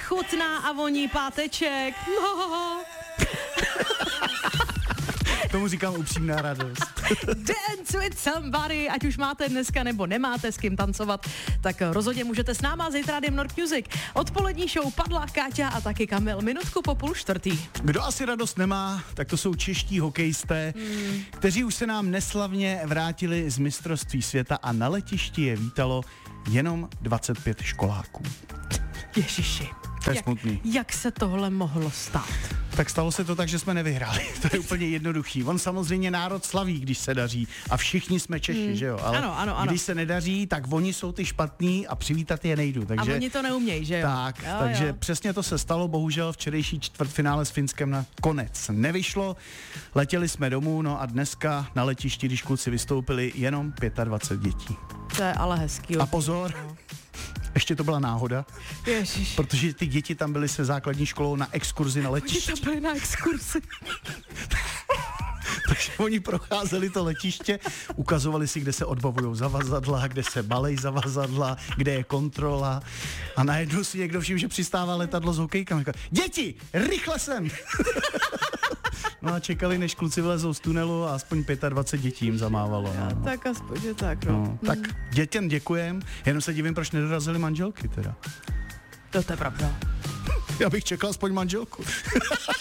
chutná a voní páteček. No. Tomu říkám upřímná radost. Dance with somebody, ať už máte dneska nebo nemáte s kým tancovat, tak rozhodně můžete s náma zítra Rádiem Nord Music. Odpolední show Padla, Káťa a taky Kamil, minutku po 3:30. Kdo asi radost nemá, tak to jsou čeští hokejisté, kteří už se nám neslavně vrátili z mistrovství světa a na letišti je vítalo jenom 25 školáků. Ježiši. To je smutný. Jak se tohle mohlo stát? Tak stalo se to tak, že jsme nevyhráli. To je úplně jednoduchý. On samozřejmě národ slaví, když se daří. A všichni jsme Češi, že jo? Ale ano. když se nedaří, tak oni jsou ty špatný a přivítat je nejdu. Takže, a oni to neumějí, že jo? Takže přesně to se stalo. Bohužel včerejší čtvrtfinále s Finskem na konec nevyšlo. Letěli jsme domů, no a dneska na letišti, když kluci vystoupili, jenom 25 dětí. To je ale hezký. A pozor, ještě to byla náhoda, Ježiš. protože ty děti tam byly se základní školou na exkurzi na letišti. Oni to byli na exkurzi. Takže oni procházeli to letiště, ukazovali si, kde se odbavují zavazadla, kde se balej zavazadla, kde je kontrola a najednou si někdo všiml, že přistává letadlo s hokejkami. Děti, rychle sem! No a čekali, než kluci vylezou z tunelu a aspoň 25 dětí jim zamávalo. No. Tak aspoň, že tak, no. Tak dětem děkujem, jenom se divím, proč nedorazily manželky teda. To je pravda. Já bych čekal aspoň manželku.